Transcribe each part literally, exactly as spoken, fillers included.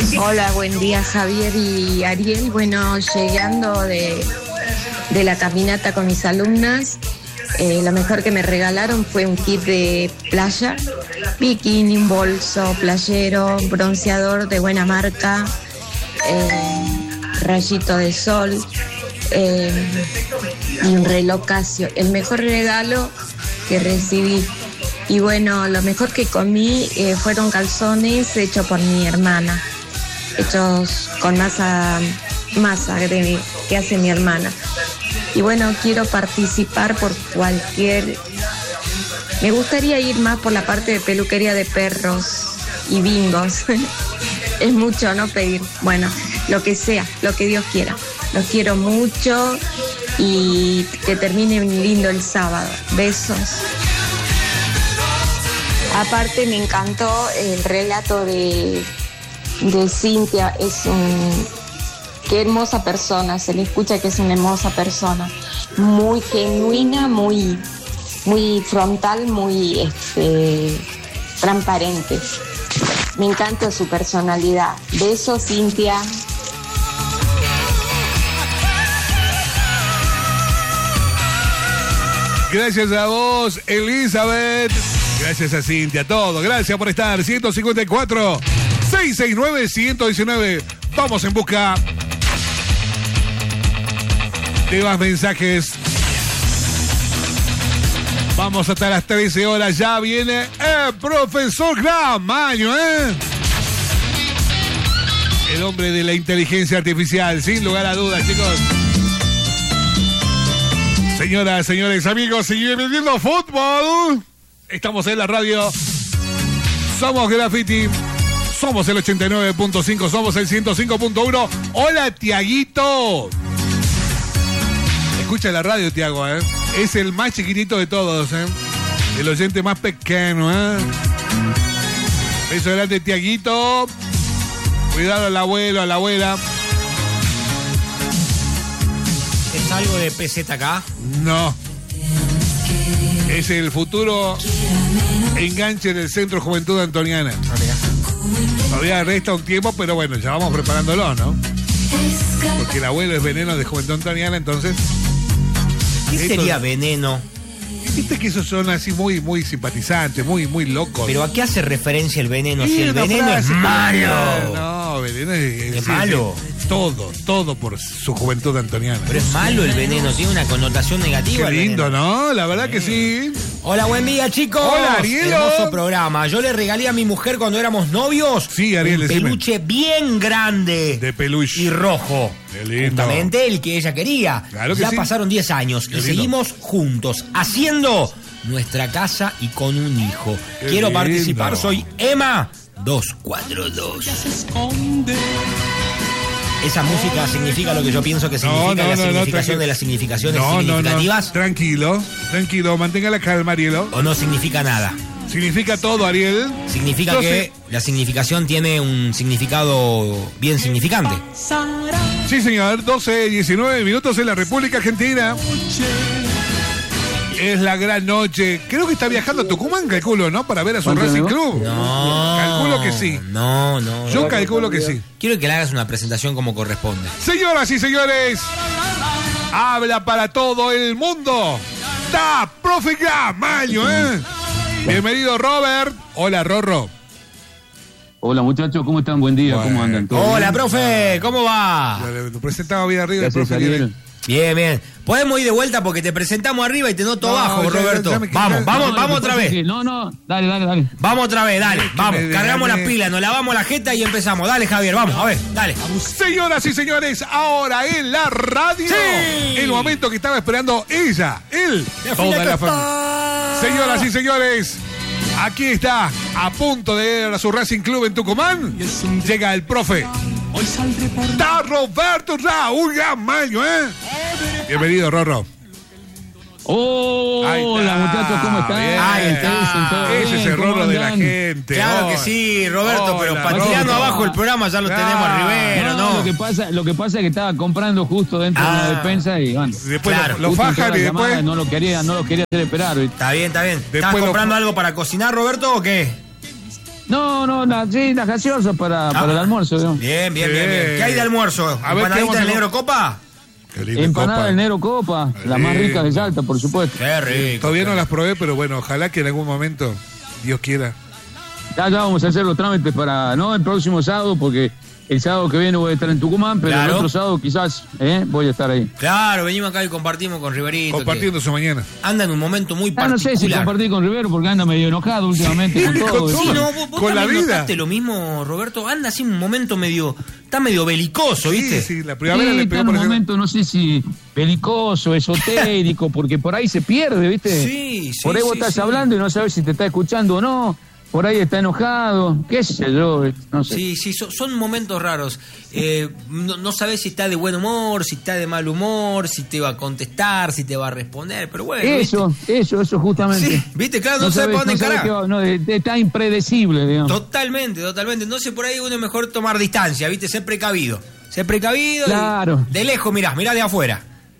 Hola, buen día Javier y Ariel. Bueno, llegando de, de la caminata con mis alumnas, eh, lo mejor que me regalaron fue un kit de playa, bikini, un bolso, playero, bronceador de buena marca, eh, rayito de sol eh, y un reloj Casio. El mejor regalo que recibí. Y bueno, lo mejor que comí eh, fueron calzones hechos por mi hermana, hechos con masa, masa de, que hace mi hermana. Y bueno, quiero participar por cualquier... Me gustaría ir más por la parte de peluquería de perros y bingos. Es mucho, ¿no? Pedir. Bueno, lo que sea, lo que Dios quiera. Los quiero mucho y que termine lindo el sábado. Besos. Aparte me encantó el relato de, de Cintia, es un, qué hermosa persona, se le escucha que es una hermosa persona, muy genuina, muy, muy frontal, muy este, transparente. Me encanta su personalidad. Besos, Cintia. Gracias a vos, Elizabeth. Gracias a Cintia, todo. Gracias por estar. ciento cincuenta y cuatro, seiscientos sesenta y nueve, ciento diecinueve. Vamos en busca de más mensajes. Vamos hasta las trece horas. Ya viene el profesor Gramaño, ¿eh? El hombre de la inteligencia artificial, sin lugar a dudas, chicos. Señoras, señores, amigos, sigue vendiendo fútbol. Estamos en la radio. Somos Graffiti. Somos el ochenta y nueve punto cinco. Somos el ciento cinco punto uno. Hola, Tiaguito. Escucha la radio, Tiago, ¿eh? Es el más chiquitito de todos, ¿eh? El oyente más pequeño, ¿eh? Beso grande, Tiaguito. Cuidado al abuelo, a la abuela. ¿Es algo de P Z K? No. Es el futuro enganche del Centro Juventud Antoniana. Todavía resta un tiempo, pero bueno, ya vamos preparándolo, ¿no? Porque el abuelo es Veneno de Juventud Antoniana, entonces... ¿Qué esto, sería Veneno? Viste que esos son así muy, muy simpatizantes, muy, muy locos. ¿Pero a qué hace referencia el Veneno? Sí, si el Veneno frase, es malo. No, Veneno es... Es sí, malo. Sí, todo, todo por su Juventud Antoniana. Pero es malo el Veneno, tiene una connotación negativa. Qué lindo, el ¿no? La verdad que sí. Hola, buen día, chicos. Hola, Ariel. Hermoso programa. Yo le regalé a mi mujer cuando éramos novios sí, Ariel, un decime. peluche bien grande. De peluche. Y rojo. Qué lindo. Justamente el que ella quería. Claro que ya sí. pasaron diez años Qué y lindo. seguimos juntos, haciendo nuestra casa y con un hijo. Qué Quiero lindo. participar, soy Emma dos cuatro dos. Esa música significa lo que yo pienso que significa, No, no, la no, no, significación tranqui- de las significaciones No, no, significativas. no. Tranquilo, tranquilo, mantenga la calma, Arielo. O no significa nada. Significa todo, Ariel. Significa Yo que sé- la significación tiene un significado bien significante. Sí, señor, doce, diecinueve minutos en la República Argentina. Es la gran noche. Creo que está viajando a Tucumán, calculo, ¿no? Para ver a su Racing Club. No. Calculo que sí. No, no. Yo calculo que sí. Quiero que le hagas una presentación como corresponde. Señoras y señores, habla para todo el mundo. Da, profe Gramaño, ¿eh? Bienvenido, Robert. Hola, Rorro. Hola muchachos, ¿cómo están? Buen día, Bueno. ¿cómo andan? ¿Todo Hola, bien? profe, ¿cómo va? Lo presentaba bien arriba. Gracias, el profe. Ariel. Bien, bien. Podemos ir de vuelta porque te presentamos arriba y te noto No, abajo, ya, Roberto. ya me quedé- Vamos, vamos, No, vamos lo que otra pasa es vez. que- No, no, dale, dale, dale. Vamos otra vez, dale, Es que vamos. me Cargamos desgané. las pilas, nos lavamos la jeta y empezamos. Dale, Javier, vamos, a ver, dale. Señoras y señores, ahora en la radio. Sí. El momento que estaba esperando ella, él, La toda fila la que familia. Señoras y señores, aquí está, a punto de ir a su Racing Club en Tucumán. Llega el profe. Está Roberto Raúl Gramaño, ¿eh? Bienvenido, Rorro. Oh, Ahí está. hola muchachos, ¿cómo están? Bien. Ahí está. ¿Todo Ese bien? es el ¿Cómo Rorro de la andan? gente. Claro que Hola. sí, Roberto, pero Hola, pateando Rorro. abajo el programa ya lo Claro. tenemos a Rivero, No, ¿no? Lo que pasa, lo que pasa es que estaba comprando justo dentro Ah. de la despensa y bueno. Después Claro. lo, lo justo entró fajan la y llamada, después... no lo quería, no lo quería hacer esperar. ¿viste? Está bien, está bien. ¿Estás Después lo- comprando algo para cocinar, Roberto, o qué? No, no, na, sí, las gaseosas para, Ah. para el almuerzo. ¿no? Bien, bien, bien, bien. Sí. ¿Qué hay de almuerzo? A ver, ¿qué vamos ¿Empanadita a del hacer? negro copa? Qué linda Empanada copa. del Negro Copa, las más Rico. ricas de Salta, por supuesto. Qué rico. Todavía qué no las rico. probé, pero bueno, ojalá que en algún momento, Dios quiera. Ya, ya vamos a hacer los trámites para, no el próximo sábado, porque el sábado que viene voy a estar en Tucumán, pero Claro. el otro sábado quizás eh, voy a estar ahí. Claro, venimos acá y compartimos con Riverito. Compartiendo su mañana. que Anda en un momento muy Ah, no sé si particular. compartir con Rivero porque anda medio enojado últimamente con todo. Con Sí, todo. no, vos, vos Con la también vida. notaste lo mismo, Roberto. Anda así un momento medio. Está medio belicoso, ¿viste? Sí, sí, la Sí, primavera le está pegó en por un ejemplo. momento, no sé si belicoso, esotérico, porque por ahí se pierde, ¿viste? Sí, sí, Por ahí vos sí, estás sí. hablando y no sabes si te está escuchando o no. Por ahí está enojado, qué sé yo, no sé. Sí, sí, son, son momentos raros. Eh, no, no sabes si está de buen humor, si está de mal humor, si te va a contestar, si te va a responder, pero bueno. Eso, eso, eso justamente. ¿viste? Sí, viste, claro, no, sabes sabes- para dónde no sabes encarar. qué va- no, de- está impredecible, digamos. Totalmente, totalmente. Entonces por ahí uno es mejor tomar distancia, ¿viste? Ser precavido. Ser precavido. y Claro. de lejos, mirá, mirá de afuera.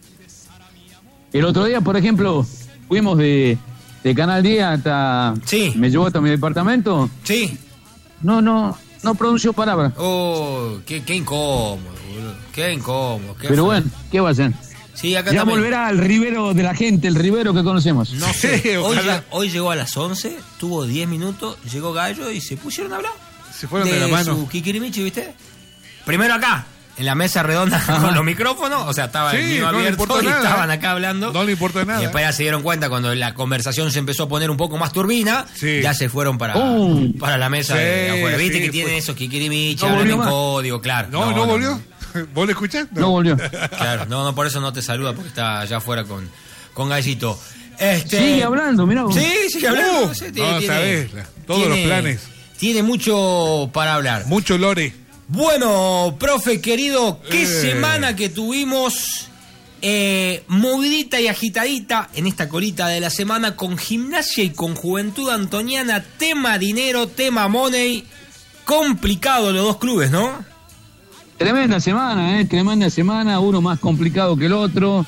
El otro día, por ejemplo, fuimos de, de Canal diez hasta... Sí. Me llevó hasta mi departamento. Sí. No, no, no pronunció palabra. Oh, qué, qué incómodo, boludo. Qué incómodo. Qué Pero feo. bueno, ¿qué va a hacer? Sí, acá Ya también. volverá al Rivero de la gente, el Rivero que conocemos. No sé, Sí, hoy, ojalá. lle- hoy llegó a las once, tuvo diez minutos, llegó Gallo y se pusieron a hablar. Se fueron de, la mano. su kikirimichi, ¿viste? Primero acá, en la mesa redonda con los micrófonos, o sea, estaba Sí, el mío no le abierto importó y nada. estaban acá hablando. No le importa nada. Y después ya se dieron cuenta cuando la conversación se empezó a poner un poco más turbina, Sí. ya se fueron para, Uh. para la mesa Sí, de afuera. Viste sí, que tienen fue- esos kikirimichi, No hablan volvió en más. código, claro. No, no, volvió. ¿Vos lo escuchás? No volvió. Claro, no, no, por eso no te saluda, porque está allá afuera con, con Gallito. Este, Sigue hablando, mirá vos. Sí, sigue hablando. Uh, sí, no sabés, la- todos los planes. Tiene mucho para hablar. Mucho lore. Bueno, profe querido, qué Eh. semana que tuvimos eh, movidita y agitadita en esta colita de la semana con Gimnasia y con Juventud Antoniana, tema dinero, tema money, complicado los dos clubes, ¿no? Tremenda semana, ¿eh? Tremenda semana, uno más complicado que el otro.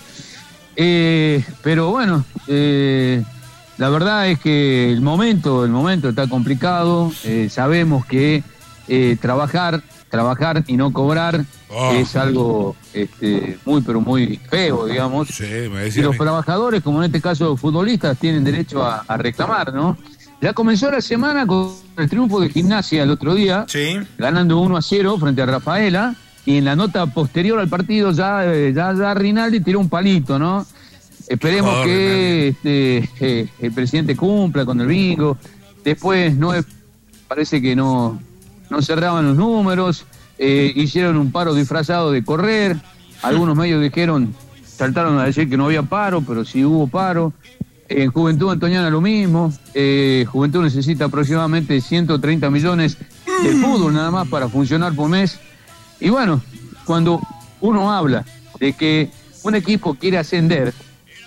Eh, pero bueno, eh, la verdad es que el momento, el momento está complicado. Eh, sabemos que eh, trabajar, trabajar y no cobrar Oh. es algo este, muy, pero muy feo, digamos. Sí, me Y decía. los a mí. trabajadores, como en este caso los futbolistas, tienen derecho a, a reclamar, ¿no? Ya comenzó la semana con el triunfo de Gimnasia el otro día, Sí. ganando uno a cero frente a Rafaela, y en la nota posterior al partido ya, eh, ya, ya Rinaldi tiró un palito, ¿no? Esperemos Joder, que este, eh, el presidente cumpla con el bingo. Después no es- parece que no, no cerraban los números, eh, hicieron un paro disfrazado de correr, algunos medios dijeron, saltaron a decir que no había paro, pero sí hubo paro. En Juventud Antoniana lo mismo, eh, Juventud necesita aproximadamente ciento treinta millones de fútbol nada más para funcionar por mes. Y bueno, cuando uno habla de que un equipo quiere ascender,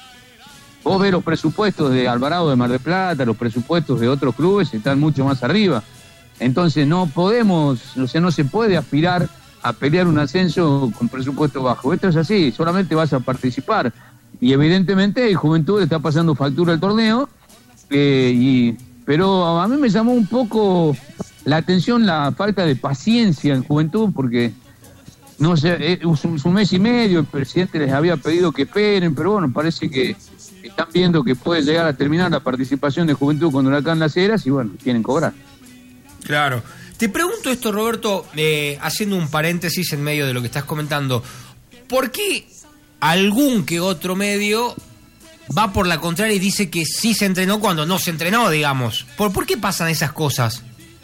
vos ves los presupuestos de Alvarado de Mar del Plata, los presupuestos de otros clubes están mucho más arriba. Entonces no podemos, o sea, no se puede aspirar a pelear un ascenso con presupuesto bajo. Esto es así, solamente vas a participar. Y evidentemente el Juventud está pasando factura al torneo, eh, y, pero a mí me llamó un poco la atención la falta de paciencia en Juventud, porque no sé, es un, es un mes y medio, el presidente les había pedido que esperen, pero bueno, parece que están viendo que puede llegar a terminar la participación de Juventud con Huracán Las Heras y bueno, quieren cobrar. Claro. Te pregunto esto, Roberto, eh, haciendo un paréntesis en medio de lo que estás comentando. ¿Por qué algún que otro medio va por la contraria y dice que sí se entrenó cuando no se entrenó, digamos? ¿Por, por qué pasan esas cosas?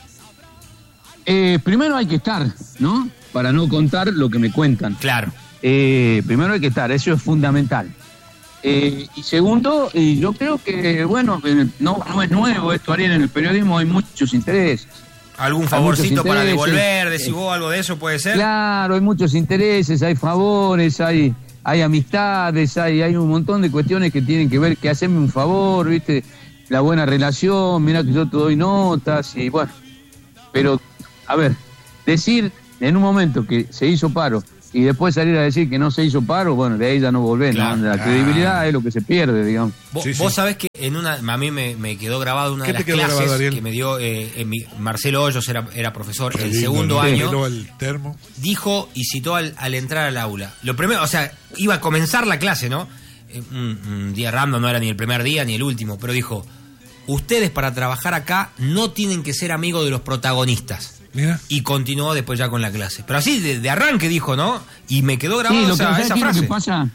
Eh, primero hay que estar, ¿no? Para no contar lo que me cuentan. Claro. Eh, primero hay que estar, eso es fundamental. Eh, y segundo, eh, yo creo que, bueno, eh, no, no es nuevo esto, Ariel, en el periodismo hay muchos intereses. ¿Algún Hay favorcito muchos para intereses. devolver? ¿Decís vos algo de eso puede ser? Claro, hay muchos intereses, hay favores, hay, hay amistades, hay, hay un montón de cuestiones que tienen que ver, que hacerme un favor, ¿viste? La buena relación, mira que yo te doy notas y bueno. Pero, a ver, decir en un momento que se hizo paro y después salir a decir que no se hizo paro, bueno, de ahí ya no volvés, Claro. ¿no? La credibilidad es lo que se pierde, digamos. Vos, Sí, sí. vos sabés que en una, a mí me, me quedó grabado una ¿Qué de te las quedó clases grabado, Ariel? que me dio eh, en mi- Marcelo Hoyos, era, era profesor, Qué el lindo, segundo ¿no? año, Miró el termo. dijo y citó al, al entrar al aula. Lo primero, o sea, iba a comenzar la clase, ¿no? Eh, un, un día random, no era ni el primer día ni el último, pero dijo, ustedes para trabajar acá no tienen que ser amigos de los protagonistas. Mira. Y continuó después ya con la clase. Pero así, de, de arranque dijo, ¿no? Y me quedó grabado Sí, lo que, esa, ¿sabes esa qué es lo frase. que pasa,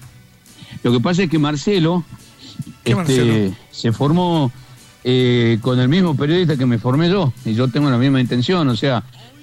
lo que pasa es que Marcelo, ¿Qué este, Marcelo? se formó eh, con el mismo periodista que me formé yo, y yo tengo la misma intención, o sea,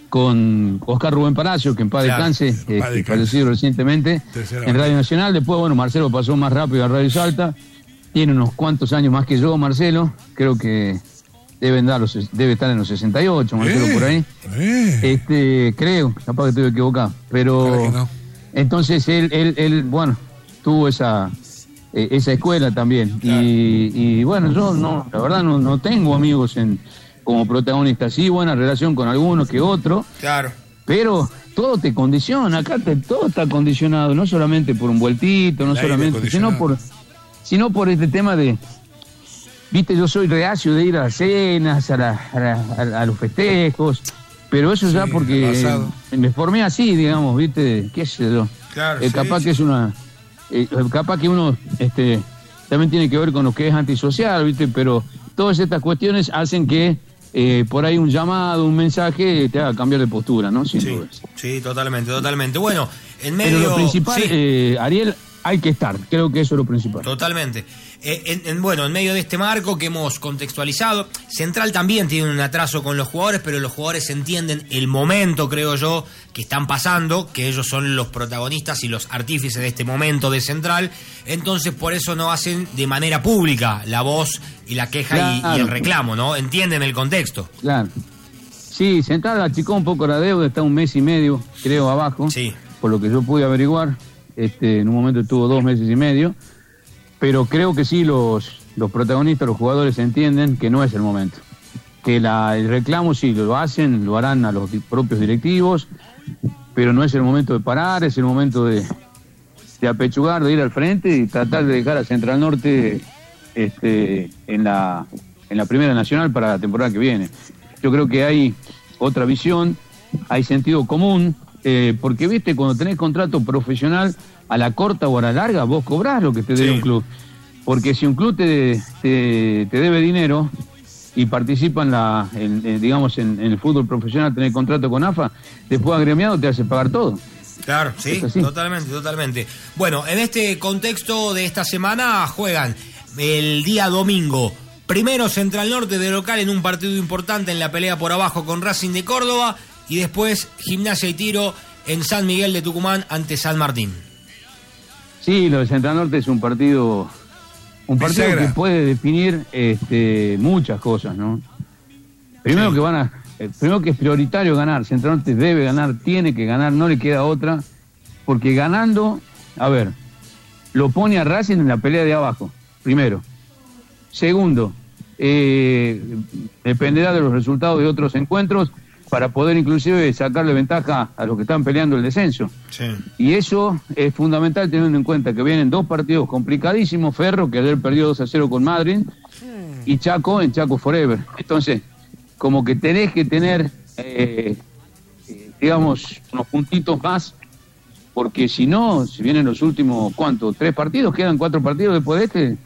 con Oscar Rubén Palacio, que en paz Claro, descanse, en eh, paz que descanse. falleció recientemente Tercera en vez. Radio Nacional. Después, bueno, Marcelo pasó más rápido a Radio Salta, tiene unos cuantos años más que yo, Marcelo, creo que deben dar los, debe estar en los sesenta y ocho, Marcelo, Eh, por ahí. eh. Este, creo, capaz que estoy equivocado, pero Ojalá que no. entonces él, él, él, bueno, tuvo esa eh, esa escuela también. Claro. Y, y bueno, yo no, la verdad no, no tengo amigos en como protagonistas, sí, buena relación con algunos que otros, Claro. pero todo te condiciona, acá te, todo está condicionado, no solamente por un vueltito, no El aire solamente, sino acondicionado. por, sino por este tema de, viste, yo soy reacio de ir a las cenas, a, la- a, la- a- a los festejos, pero eso ya Sí, porque al asado. eh, me formé así, digamos, viste, qué sé yo. Claro, Eh, sí, capaz sí. que es una, eh, capaz que uno, este, también tiene que ver con lo que es antisocial, viste, pero todas estas cuestiones hacen que eh, por ahí un llamado, un mensaje te haga cambiar de postura, ¿no? Sin Sí, dudas. sí, totalmente, totalmente. Bueno, en medio... Pero lo principal, sí, eh, Ariel, hay que estar, creo que eso es lo principal. totalmente. Eh, en- en- bueno, en medio de este marco que hemos contextualizado, Central también tiene un atraso con los jugadores, pero los jugadores entienden el momento, creo yo, que están pasando, que ellos son los protagonistas y los artífices de este momento de Central, entonces por eso no hacen de manera pública la voz y la queja y- y, Claro. el reclamo, ¿no? Entienden el contexto. Claro. Sí, Central achicó un poco la deuda, está un mes y medio, creo, abajo, Sí. por lo que yo pude averiguar. Este, en un momento estuvo dos meses y medio, pero creo que sí los, los protagonistas, los jugadores entienden que no es el momento. Que la, el reclamo sí lo hacen, lo harán a los di- propios directivos, pero no es el momento de parar, es el momento de, de apechugar, de ir al frente y tratar de dejar a Central Norte este, en, la, en la Primera Nacional para la temporada que viene. Yo creo que hay otra visión, hay sentido común, eh, porque viste, cuando tenés contrato profesional, a la corta o a la larga, vos cobrás lo que te debe Sí. un club. Porque si un club te, te, te debe dinero y participa en la, en, en, digamos, en, en el fútbol profesional, tenés contrato con A F A, después agremiado te hace pagar todo. Claro, sí, Es así. totalmente, totalmente. Bueno, en este contexto de esta semana juegan el día domingo. Primero Central Norte de local en un partido importante en la pelea por abajo con Racing de Córdoba y después Gimnasia y Tiro en San Miguel de Tucumán ante San Martín. Sí, lo de Central Norte es un partido, un partido Bisagra. que puede definir este, muchas cosas, ¿no? Primero Sí. que van a, eh, primero que es prioritario ganar, Central Norte debe ganar, tiene que ganar, no le queda otra, porque ganando, a ver, lo pone a Racing en la pelea de abajo, primero. Segundo, eh, dependerá de los resultados de otros encuentros para poder inclusive sacarle ventaja a los que están peleando el descenso. Sí. Y eso es fundamental teniendo en cuenta que vienen dos partidos complicadísimos, Ferro, que ayer perdió dos a cero con Madrid, y Chaco en Chaco Forever. Entonces, como que tenés que tener, eh, eh, digamos, unos puntitos más, porque si no, si vienen los últimos, ¿cuánto? ¿Tres partidos? ¿Quedan cuatro partidos después de este?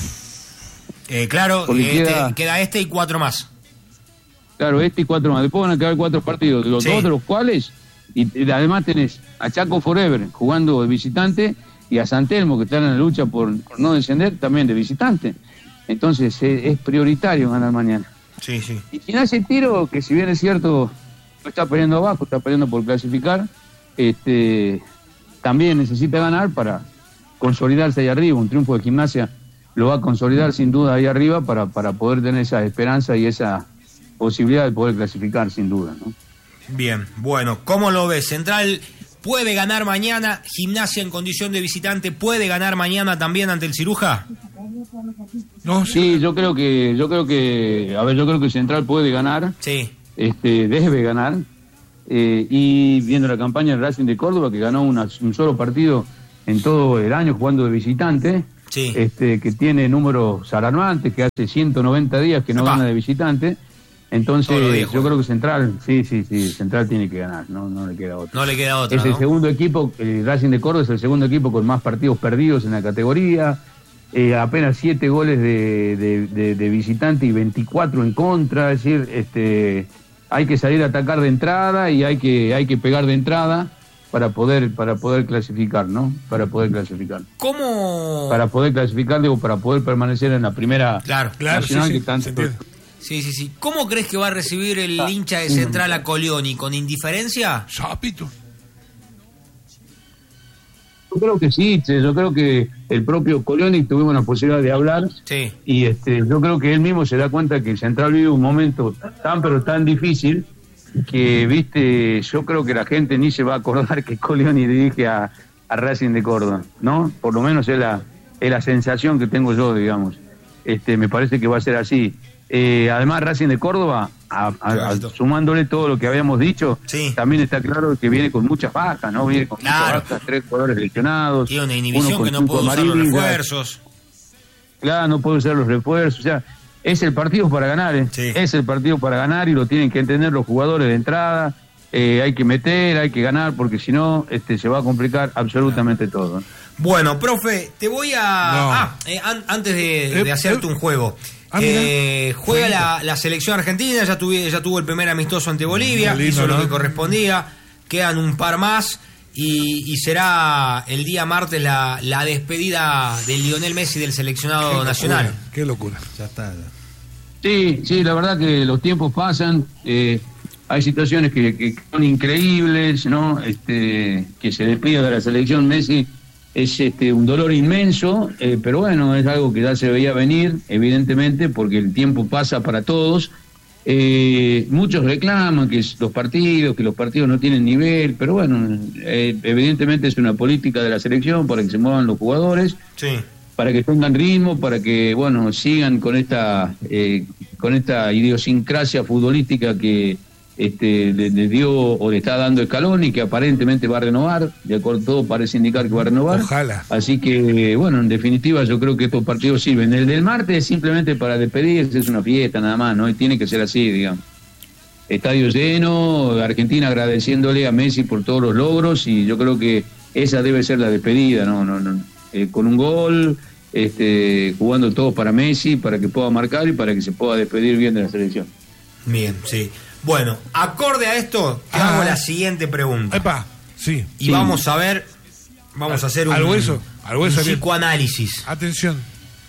Eh, claro, Porque este- queda- queda este y cuatro más. Claro, este y cuatro más. Después van a quedar cuatro partidos, los Sí. dos de los cuales, y, y además tenés a Chaco Forever jugando de visitante y a San Telmo, que están en la lucha por, por no descender, también de visitante. Entonces eh, es prioritario ganar mañana. Sí, sí. Y Gimnasia y Tiro, que si bien es cierto, no está peleando abajo, está peleando por clasificar, este, también necesita ganar para consolidarse ahí arriba. Un triunfo de Gimnasia lo va a consolidar sin duda ahí arriba para, para poder tener esa esperanza y esa posibilidad de poder clasificar sin duda, ¿no? Bien, bueno, ¿cómo lo ves? Central puede ganar mañana, Gimnasia en condición de visitante puede ganar mañana también ante el Ciruja. No, sí. Sí, yo creo que, yo creo que, a ver, yo creo que Central puede ganar, Sí, este, debe ganar, eh, y viendo la campaña del Racing de Córdoba, que ganó una, un solo partido en todo el año jugando de visitante, sí. este, que tiene números alarmantes, que hace ciento noventa días que no Epa. gana de visitante. Entonces días, yo creo que Central, sí, sí, sí, Central tiene que ganar, no, no le queda otra. No le queda otra, Es el ¿no? segundo equipo, el Racing de Córdoba es el segundo equipo con más partidos perdidos en la categoría, eh, apenas siete goles de, de, de, de visitante y veinticuatro en contra, es decir, este, hay que salir a atacar de entrada y hay que, hay que pegar de entrada para poder, para poder clasificar, ¿no? Para poder clasificar. ¿Cómo? Para poder clasificar, digo, para poder permanecer en la primera Claro, Claro, nacional sí, que sí, tanto- se entiende. Sí, sí, sí. ¿Cómo crees que va a recibir el Ah, hincha de sí. Central a Colioni? ¿Con indiferencia? Sapito. Yo creo que sí, che, yo creo que el propio Colioni tuvimos la posibilidad de hablar Sí. y este, yo creo que él mismo se da cuenta que Central vive un momento tan pero tan difícil que, viste, yo creo que la gente ni se va a acordar que Colioni dirige a, a Racing de Córdoba, ¿no? Por lo menos es la, es la sensación que tengo yo, digamos. Este, me parece que va a ser así. Eh, además, Racing de Córdoba, a, a, a, sumándole todo lo que habíamos dicho, Sí. también está claro que viene con muchas bajas, ¿no? Viene con Claro. muchas bajas, tres jugadores lesionados. Tiene una uno inhibición con que no cinco puede usar los amarillas. refuerzos. Claro, no puede usar los refuerzos. O sea, es el partido para ganar, ¿eh? Sí. Es el partido para ganar y lo tienen que entender los jugadores de entrada. Eh, hay que meter, hay que ganar, porque si no, este, se va a complicar absolutamente todo. Bueno, profe, te voy a... No. Ah, eh, an- antes de, Eh, de hacerte eh. un juego. Ah, mira. Eh, juega la, la selección argentina, ya, tuve, ya tuvo el primer amistoso ante Bolivia, Qué lindo, hizo lo ¿no? que correspondía, quedan un par más y, y será el día martes la, la despedida de Lionel Messi del seleccionado nacional. Qué locura. Ya está. Sí, sí, la verdad que los tiempos pasan, eh, hay situaciones que, que son increíbles, ¿no? Este, que se despida de la selección Messi es este, un dolor inmenso, eh, pero bueno, es algo que ya se veía venir, evidentemente, porque el tiempo pasa para todos. Eh, muchos reclaman que es los partidos, que los partidos no tienen nivel, pero bueno, eh, evidentemente es una política de la selección para que se muevan los jugadores, Sí. para que tengan ritmo, para que bueno sigan con esta eh, con esta idiosincrasia futbolística que este le, le dio o le está dando Scaloni, que aparentemente va a renovar, de acuerdo, todo parece indicar que va a renovar. Ojalá. Así que bueno, en definitiva yo creo que estos partidos sirven. El del martes es simplemente para despedirse, es una fiesta nada más, ¿no? Y tiene que ser así, digamos. Estadio lleno, Argentina agradeciéndole a Messi por todos los logros y yo creo que esa debe ser la despedida, no, no, no. Eh, con un gol, este, jugando todo para Messi, para que pueda marcar y para que se pueda despedir bien de la selección. Bien, sí. Bueno, acorde a esto, te Ah. hago la siguiente pregunta. Epa, sí. Y Sí. vamos a ver, vamos a hacer un, Al hueso, al hueso, un bien. psicoanálisis. Atención.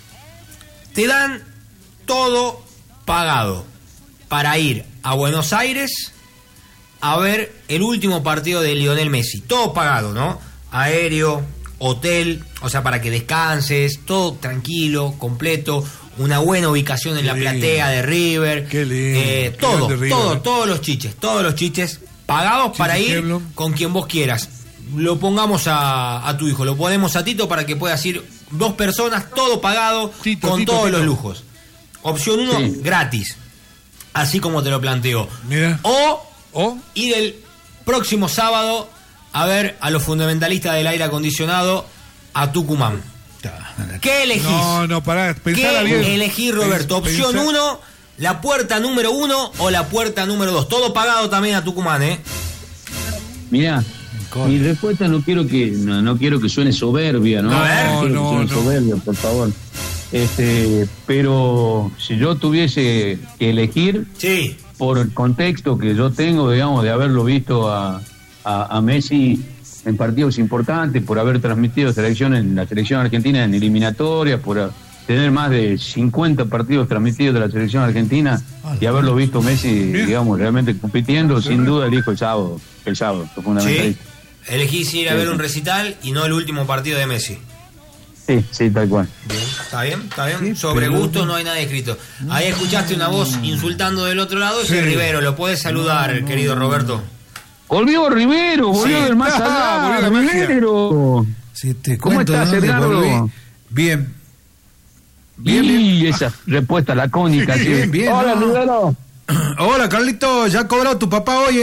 Te dan todo pagado para ir a Buenos Aires a ver el último partido de Lionel Messi. Todo pagado, ¿no? Aéreo, hotel, o sea, para que descanses, todo tranquilo, completo, una buena ubicación en Qué la lindo. platea de River. Qué lindo. Eh, Qué todo, grande River. todo, todos los chiches, todos los chiches pagados Chiche para ir Kevlon. con quien vos quieras. Lo pongamos a, a tu hijo, lo ponemos a Tito para que puedas ir dos personas, todo pagado, Tito, con Tito, todos Tito. los lujos. Opción uno, Sí. gratis. Así como te lo planteo. Mira. O O ir el próximo sábado a ver a los fundamentalistas del aire acondicionado a Tucumán. ¿Qué elegís? no, no, pará, pensala ¿Qué bien. elegís, Roberto? Pens- Opción pensá- uno, la puerta número uno o la puerta número dos. Todo pagado también a Tucumán, ¿eh? Mirá, mi respuesta no quiero que no, no quiero que suene soberbia, ¿no? A ver. quiero que No, suene no. soberbia, por favor. Este, pero si yo tuviese que elegir Sí. por el contexto que yo tengo, digamos, de haberlo visto a, a, a Messi en partidos importantes, por haber transmitido selección en la selección argentina en eliminatorias, por a- tener más de cincuenta partidos transmitidos de la selección argentina y haberlo visto Messi, Bien. digamos, realmente compitiendo, sin duda elijo el sábado, el sábado, Sí. fundamentalmente. Elegís ir a Sí. ver un recital y no el último partido de Messi. Sí, sí, tal cual. Bien, ¿está bien? ¿Está bien? Sí, Sobre pero- gustos no hay nada escrito. Ahí escuchaste una voz insultando del otro lado, ese Sí. Rivero. ¿Lo puedes saludar, querido Roberto? Volvió Rivero, volvió Sí. del más Ah, volvió allá, la magia. Rivero. Si te ¿Cómo cuento estás, de dónde Edgardo? volví. Bien. Bien, Y esa respuesta lacónica. Bien, sí. bien, Hola, no. Rivero. Hola, Carlito. ¿Ya ha cobrado tu papá hoy, eh?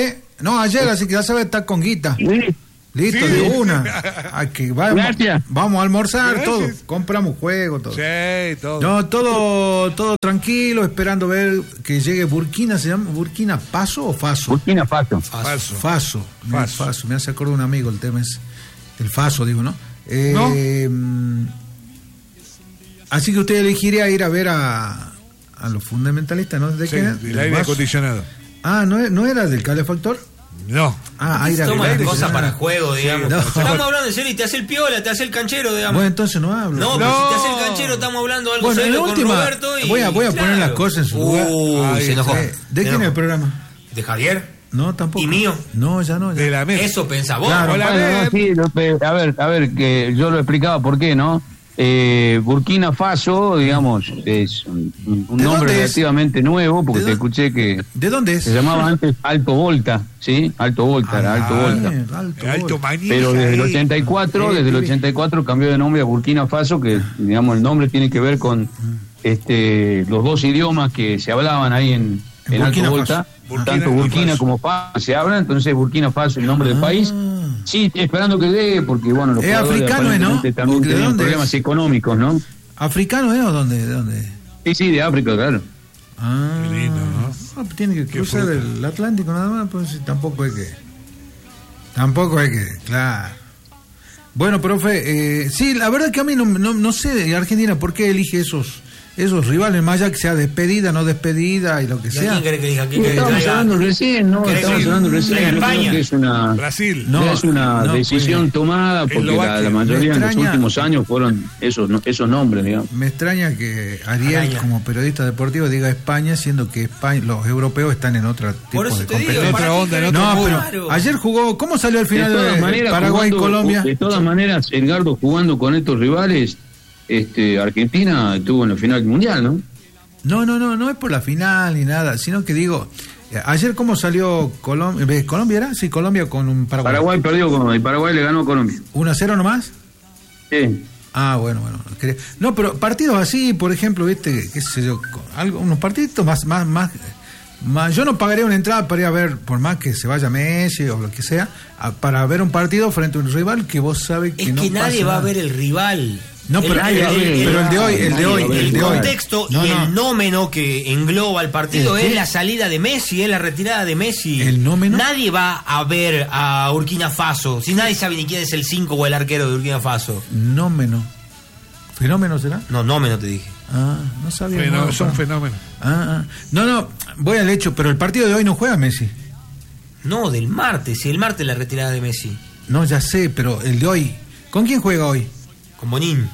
No, ayer, así que ya sabes, está con guita. Sí. Listo, Sí. de una. Ay, que vamos, Gracias. vamos a almorzar, Gracias. todo. Compramos juego, todo. Sí, todo. No, todo, todo tranquilo, esperando ver que llegue Burkina. ¿Se llama Burkina Faso o Faso? Burkina Faso. Falso. Faso. Mira, Faso. Faso. Me hace acordar un amigo, el tema es el Faso, digo, ¿no? Eh, ¿No? Así que usted elegiría ir a ver a, a los fundamentalistas, ¿no? ¿De Sí, qué? del ¿Del aire Faso? acondicionado. Ah, ¿no, ¿no era del calefactor? No. Ah, aire Toma acondicionado. cosas para juego, digamos. no. Estamos hablando en serio y te hace el piola, te hace el canchero, digamos. Bueno, entonces no hablo. No, No. pero si te hace el canchero, estamos hablando de algo Bueno, en serio la con última, Roberto y... voy a- voy a poner las cosas en su lugar. Uh, Ahí se enojó. Eh, ¿De Se quién es enojó. el programa? ¿De Javier? No, tampoco. ¿Y mío? No, ya no. Ya. De la mesa. Eso pensá vos. Claro. Hola, Bueno, Ben. no, sí, lo- pe- a ver, a ver, que yo lo explicaba por qué, ¿no? Eh, Burkina Faso, digamos, es un, un ¿De nombre dónde es? relativamente nuevo, porque ¿De te dó- escuché que ¿De dónde es? se llamaba antes Alto Volta, ¿sí? Alto Volta, era Alto Ah, Volta. eh, alto, Alto Volta. manija. Pero desde el ahí. ochenta y cuatro, Sí, desde el sí. ochenta y cuatro cambió de nombre a Burkina Faso, que digamos el nombre tiene que ver con este los dos idiomas que se hablaban ahí en, En en Alto Burkina Volta, Faso. Burkina tanto y Burkina Faso. como Faso se hablan, entonces Burkina Faso el nombre del Ah. país. Sí, esperando que llegue, porque bueno, los Es jugadores africano, ¿eh, no? aparentemente también ¿De tenían dónde problemas es? económicos, ¿no? ¿Africano es o dónde? ¿De dónde? Sí, sí, de África, claro. Ah, Qué lindo, ¿no? Ah, pues tiene que Qué cruzar fruta. el Atlántico nada más, pues sí, tampoco hay que. Tampoco hay que, claro. Bueno, profe, eh, sí, la verdad que a mí no, no, no sé de Argentina por qué elige esos esos rivales, más allá que sea despedida, no despedida y lo que ¿Y a sea. quién querés que diga? ¿Quién querés que Estábamos traiga? hablando recién, ¿no? ¿Querés Estábamos que- hablando recién. traiga Yo creo España? que es una, Brasil. No, ya es una no, decisión pues, tomada porque la, Eslovaquia. la mayoría Me en los extraña. últimos años fueron esos no- esos nombres, digamos. Me extraña que Ariel, Araña. como periodista deportivo, diga España, siendo que España, los europeos están en otro tipo Por eso de te digo, competencia. En otra ¿para qué onda, en querés? otro No, mundo. pero ayer jugó, ¿cómo salió al De final todas de maneras, Paraguay y jugando- Colombia? de todas maneras, Edgardo jugando con estos rivales, este Argentina estuvo en la final del mundial, ¿no? No, no, no, no es por la final ni nada, sino que digo, eh, ayer cómo salió Colombia, ¿ves? ¿Colombia era? Sí, Colombia con un Paraguay. Paraguay perdió con y Paraguay le ganó a Colombia. ¿uno a cero nomás? Sí. Ah, bueno, bueno. quería- No, pero partidos así, por ejemplo, viste, qué sé yo, con algo, unos partiditos más, más, más, más, yo no pagaría una entrada para ir a ver, por más que se vaya Messi o lo que sea, a- para ver un partido frente a un rival que vos sabés que Es no que nadie pasa va a nada. ver el rival. No, pero, el, el- el- pero el de hoy, el de hoy, el, el de hoy. contexto No, y no. el nómeno que engloba el partido ¿El qué? es la salida de Messi, es la retirada de Messi. ¿El nómeno? Nadie va a ver a Burkina Faso, si nadie sabe ni quién es el cinco o el arquero de Burkina Faso. Nómeno. ¿Fenómeno será? No, nómeno te dije. Ah, no sabía. Fenó- no, son pa- fenómenos. Ah, ah. No, no, voy al hecho, pero el partido de hoy no juega Messi. No, del martes, si el martes la retirada de Messi. No, ya sé, pero el de hoy. ¿Con quién juega hoy? Con Bonín.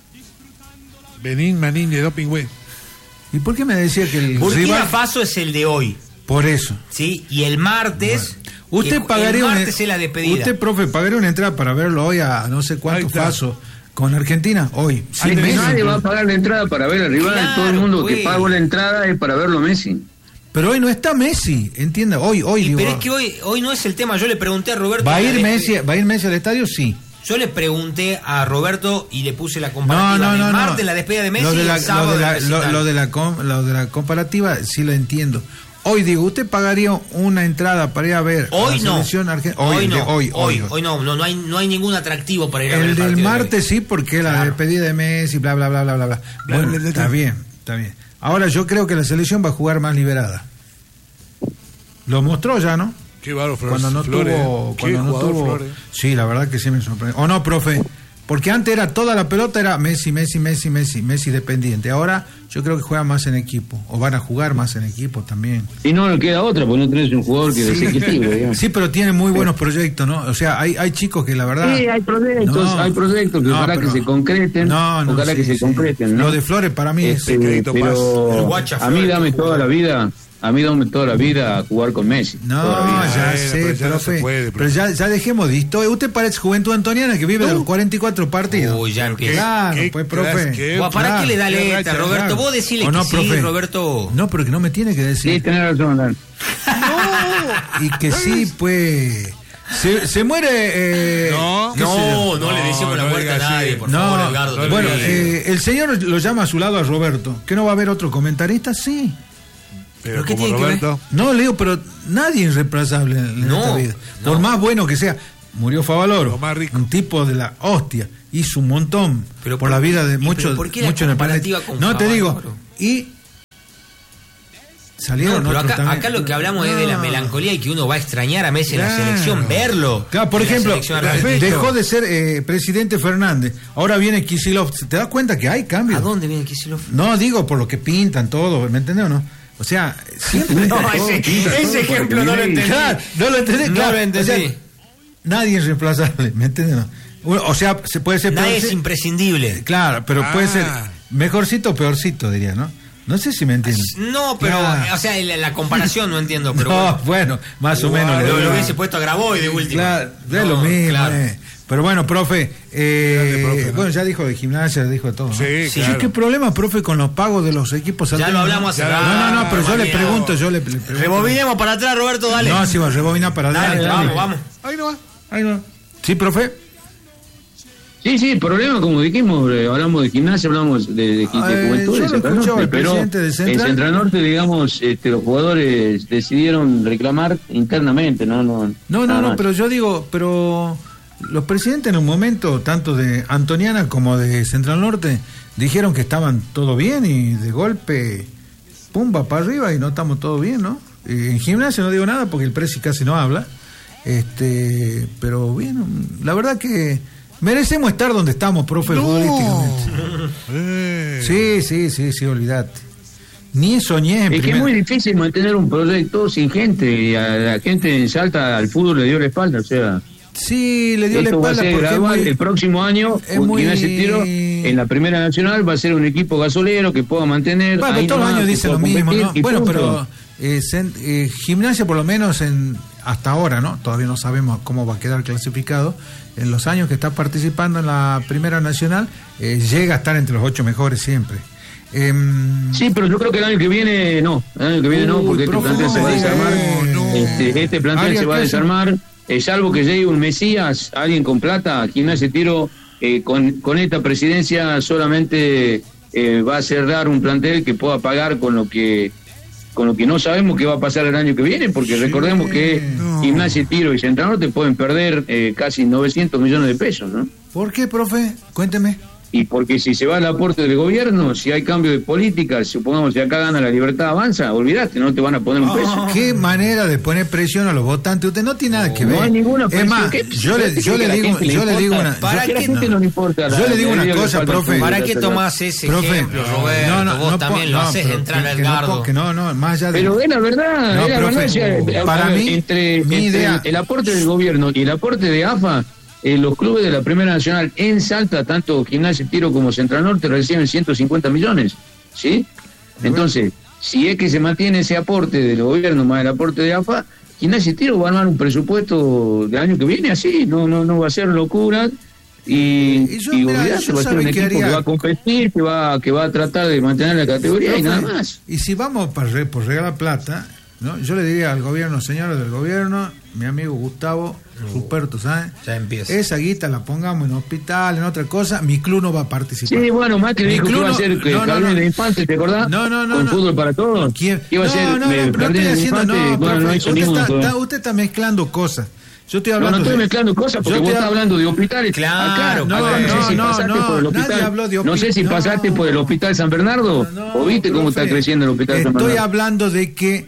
Benín, Manín de Doping Way. ¿Y por qué me decía que el Burkina rival? Faso es el de hoy, Por eso. ¿sí? Y el martes... Usted el, pagaría el una, martes es la despedida. usted, profe, pagaría una entrada para verlo hoy a no sé Ahí cuánto está. Faso con Argentina hoy. Ahí Sin tenés. Messi. Nadie va a pagar la entrada para ver al rival. Claro, Todo el mundo pues. que pagó la entrada es para verlo a Messi. Pero hoy no está Messi, entienda. Hoy, hoy Y digo, pero es que hoy, hoy no es el tema. Yo le pregunté a Roberto. ¿va a y ir la Messi, despe- va a ir Messi al estadio? Sí. Yo le pregunté a Roberto y le puse la No, comparativa. no, del no, no. martes la despedida de Messi Lo de la, y el sábado lo de la, del lo, recital. lo de la com- lo de la comparativa sí lo entiendo. Hoy digo, ¿usted pagaría una entrada para ir a ver Hoy a la no. selección argentina? Hoy, el de no. hoy, hoy, hoy. hoy no, no, no hay, no hay ningún atractivo para ir a ver El el del partido de martes sí, porque la Claro. despedida de Messi, bla, bla, bla, bla, bla, bla. Bla, Bueno, bla, bla, está bla. bien, está bien. Ahora yo creo que la selección va a jugar más liberada. Lo mostró ya, ¿no? Qué bárbaro, Flores. Cuando no Flores. tuvo... Qué Cuando no jugador, tuvo Flores. sí, la verdad que sí me sorprendió. ¿O no, profe? Porque antes era toda la pelota, era Messi, Messi, Messi, Messi, Messi dependiente. Ahora yo creo que juega más en equipo, o van a jugar más en equipo también. Y no le queda otra, porque no tenés un jugador que desequilibre, digamos. Sí, pero tiene muy buenos proyectos, ¿no? O sea, hay, hay chicos que la verdad... Sí, hay proyectos, No, hay proyectos que no, ojalá pero- que se concreten, No, no, ojalá sí, que se sí. concreten, ¿no? Lo de Flores para mí Este, es... Crédito Paz. El pero Guacha a mí Flores, dame que toda jugó. la vida, a mí dame toda la vida a jugar con Messi. No, toda la vida. ya Bueno, sé, pero ya no profe. se puede, pero profe. ya, ya dejemos de historia. Usted parece Juventud Antoniana que vive de los cuarenta y cuatro partidos. Uy, ya empieza. Claro, ¿Qué- pues, qué- profe. qué- Guau, ¿para claro, qué le da qué letra, racha, Roberto? claro. Vos decile ¿O que no, sí, profe? Roberto. No, pero que no me tiene que decir. Sí, tenés razón, Dan. Y que sí, pues. Se, se muere. Eh, No. qué sé yo. No, no, le decimos la no muerte a diga nadie, así. por No, favor, Edgardo. te lo bueno, pido. eh, el señor lo llama a su lado a Roberto. ¿Que no va a haber otro comentarista? Sí. Pero qué como tiene que ver? Roberto. No, Leo, pero nadie es irreemplazable en No, esta vida. no. Por más bueno que sea. Murió Favaloro, Lo más rico. un tipo de la hostia, hizo un montón Pero por por- la vida de ¿y muchos pero por qué la muchos en el planeta. comparativa con No te digo, Favaloro? y salieron No, pero otros acá, también. acá lo que hablamos es de la No. melancolía y que uno va a extrañar a Messi en la Claro. selección, verlo. Claro, por en la ejemplo, selección argentina. dejó de ser eh, presidente Fernández, ahora viene Kicillof. ¿Te das cuenta que hay cambios? ¿A dónde viene Kicillof? No, digo por lo que pintan todo, ¿me entendés o no? O sea, siempre... No, ese, ese ejemplo no lo entendí. Claro, no lo entendés, No claro, lo entendí. o sea, nadie es reemplazable, ¿me entiendes? no? Uno- O sea, se puede ser Nadie es peorci- imprescindible. Claro, pero puede Ah. ser mejorcito o peorcito, diría, ¿no? No sé si me entiendes. No, pero, Claro. o sea, la, la comparación no entiendo, pero No, bueno. bueno, más o menos. Lo, le- lo hubiese puesto a Graboy de última. Claro, es No, lo mismo. claro. eh. Pero bueno, profe, eh, Grande, profe, ¿no? bueno, ya dijo de gimnasia, dijo de todo. ¿no? Sí, Sí, claro. ¿Qué problema, profe, con los pagos de los equipos Ya lo salteños? hablamos hace Ya, rato. No, no, no, pero yo le Mariano. pregunto, yo le, le pregunto. Rebobinemos para atrás, Roberto, dale. No, sí, va a rebobinar para Dale, adelante. vamos, vamos. Ahí no va. Ahí no. Sí, profe. Sí, sí, el problema, como dijimos, eh, hablamos de gimnasia, hablamos de, de, de Eh, juventud, yo de lo Central escuchaba Norte, al pero presidente de Central. en Central Norte, digamos, este, los jugadores decidieron reclamar internamente, no, no. No, no, nada no, más. pero yo digo, pero los presidentes en un momento, tanto de Antoniana como de Central Norte, dijeron que estaban todo bien y de golpe, pumba para arriba y no estamos todo bien, ¿no? Eh, en gimnasia no digo nada porque el presi casi no habla, este, pero bien, la verdad que merecemos estar donde estamos, profe, futbolísticamente. Eh. Sí, sí, sí, sí, olvídate. Ni soñé en Es que es primer- muy difícil mantener un proyecto sin gente, y a la gente en Salta al fútbol le dio la espalda, o sea, Sí, le dio la esto va a espalda ser porque es gradual. muy- El próximo año, es muy- Gimnasia Tiro, en la Primera Nacional, va a ser un equipo gasolero que pueda mantener. Bueno, ahí todos los nomás, años que dicen pueda lo mismo, competir ¿no? y Bueno, punto. pero eh, cen- eh, gimnasia por lo menos en hasta ahora, ¿no? Todavía no sabemos cómo va a quedar clasificado. En los años que está participando en la Primera Nacional, eh, llega a estar entre los ocho mejores siempre. Em, Sí, pero yo creo que el año que viene no, el año que viene no, Uy, porque este profe, plantel no se me va a diga desarmar. eso. Este, este plantel Arias, se va a ¿qué hace? desarmar, eh, salvo que llegue un Mesías, alguien con plata, Gimnasia Tiro, eh, con, con esta presidencia solamente eh, va a cerrar un plantel que pueda pagar con lo que con lo que no sabemos qué va a pasar el año que viene, porque recordemos que no. Gimnasia Tiro y Central Norte pueden perder eh, casi novecientos millones de pesos, ¿no? ¿Por qué, profe? Cuénteme. Y porque si se va el aporte del gobierno, si hay cambio de política, supongamos si acá gana la libertad avanza, olvidaste, no te van a poner un peso. Qué manera de poner presión a los votantes. Usted no tiene nada que No ver. hay ninguna es presión. más, ¿Qué- yo le, qué yo le cree que a la digo, gente le yo le digo importa? una. ¿Para ¿Para yo- qué a la gente no le importa? Yo le digo una cosa, profe. ¿Para qué tomás ese Profe, ejemplo, Roberto? Vos po- también lo no, haces pero entrar que- al que no gardo. po- que no, no, más allá de. Pero es la verdad, No, es la profe, verdad, o sea, para a ver, mí, entre, mi entre idea- el aporte del gobierno y el aporte de A F A, eh, los clubes de la Primera Nacional en Salta, tanto Gimnasia Tiro como Central Norte, reciben ciento cincuenta millones, ¿sí? Entonces, si es que se mantiene ese aporte del gobierno más el aporte de A F A, Gimnasia Tiro va a armar un presupuesto del año que viene así, no no no va a ser locura. Y, Y yo, y mira, olvidate, yo va a ser sabe un qué equipo haría. que va a competir, que va, que va a tratar de mantener la categoría y Profe, nada más. Y si vamos para re- por regalar plata, ¿no? Yo le diría al gobierno, señores del gobierno, mi amigo Gustavo, Ruperto, ¿sabes? Ya empieza. Esa guita la pongamos en hospital, en otra cosa, mi club no va a participar. Sí, bueno, Macri Mi dijo que club iba a no- ser que no, no, jardines no. de infantes, ¿te acordás? No, no, no, Con no. fútbol para todos. ¿Quién? Iba a no, ser no, eh, no, pero no estoy jardines de haciendo, infantes, no, bueno, no profe, hizo usted, ninguno. está, todavía. está- usted está mezclando cosas. Yo estoy No, hablando no estoy de- mezclando cosas porque yo vos estoy estás hab- hablando de hospitales. Claro, Acá, no, acá no, no, sé si no, pasaste no, por el nadie hospital. habló de no sé si hospital, pasaste no. por el hospital San Bernardo No, o viste cómo profe, está creciendo el hospital San Estoy Bernardo. hablando de que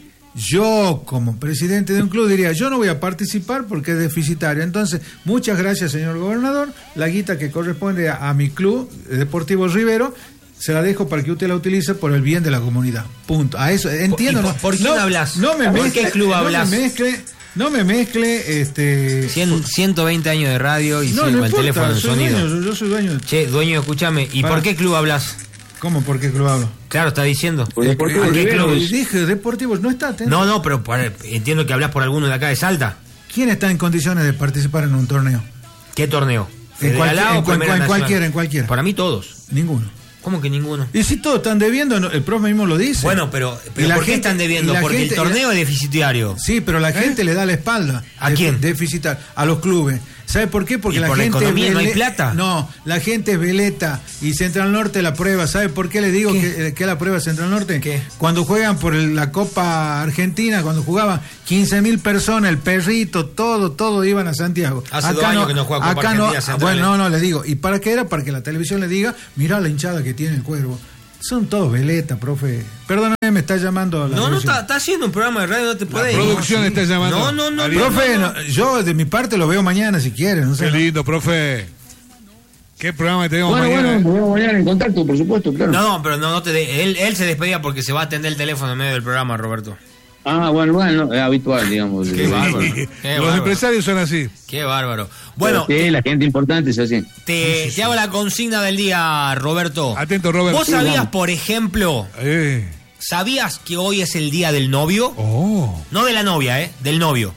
yo, como presidente de un club, diría, yo no voy a participar porque es deficitario. Entonces, muchas gracias, señor gobernador. La guita que corresponde a, a mi club, Deportivo Rivero, se la dejo para que usted la utilice por el bien de la comunidad. Punto. A eso, entiendo. ¿Y por- ¿no? por quién no, hablas? No me ¿Por mezcle, qué club no hablas? me mezcle, no me mezcle, este... Cien- ciento veinte años de radio y no, sigue no con el importa, teléfono en soy sonido. dueño, yo, yo soy dueño. Che, dueño, escúchame. ¿Y Pará. por qué club hablas? ¿Cómo? ¿Por qué club hablo? Claro, está diciendo. Por Deportivo ¿A qué Rivero. club? Y dije, Deportivo, no está atento. No, no, pero por- entiendo que hablas por alguno de acá de Salta. ¿Quién está en condiciones de participar en un torneo? ¿Qué torneo? En cualquier- ¿Federalá o en cual- Primera en Nacional? cualquiera, en cualquiera. Para mí todos. Ninguno. ¿Cómo que ninguno? Y si todos están debiendo, no, el profe mismo lo dice. Bueno, pero, pero la ¿por qué gente- están debiendo? y la Porque gente- el torneo y la- es deficitario. Sí, pero la gente le da la espalda. ¿A De- quién? Deficitar. A los clubes. ¿Sabe por qué? Porque ¿Y la por la gente. economía es no hay vele- plata? No, la gente es veleta y Central Norte la prueba. ¿Sabe por qué le digo ¿Qué? que, que la prueba Central Norte? ¿Qué? Cuando juegan por el- la Copa Argentina, cuando jugaban quince mil personas, el perrito, todo, todo iban a Santiago. Hace dos años que no juega Copa acá Argentina no, Central, bueno, ¿eh? no, no, le digo. ¿Y para qué era? Para que la televisión le diga, mirá la hinchada que tiene el Cuervo. Son todos veletas, profe. Perdóname, me está llamando la No, no, televisión. está, está haciendo un programa de radio, no te La puede ir. producción No, está llamando. No, no, no. Ariel. Profe, no, yo de mi parte lo veo mañana si quieren. No sé, Qué ¿no? lindo, profe. ¿Qué programa tenemos Bueno, mañana? bueno, eh? nos vemos mañana en contacto, por supuesto, claro. No, no, pero no, no te de- él, él se despedía porque se va a atender el teléfono en medio del programa, Roberto. Ah, bueno, bueno, es habitual, digamos. Qué bárbaro. Qué Los bárbaro. empresarios son así. Qué bárbaro. Bueno, Sí, la gente importante es así. te, te hago la consigna del día, Roberto. Atento, Robert. ¿Vos sabías, por ejemplo, Eh. sabías que hoy es el día del novio? Oh. No de la novia, ¿eh? Del novio.